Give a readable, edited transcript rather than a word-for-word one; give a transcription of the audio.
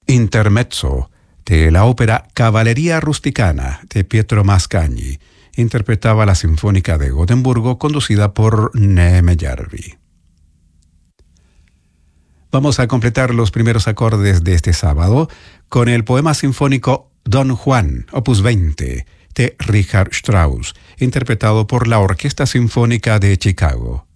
Intermezzo de la ópera Cavalleria Rusticana de Pietro Mascagni. Interpretaba la Sinfónica de Gotemburgo conducida por Neeme Järvi. Vamos a completar los primeros acordes de este sábado con el poema sinfónico Don Juan, opus 20, de Richard Strauss, interpretado por la Orquesta Sinfónica de Chicago.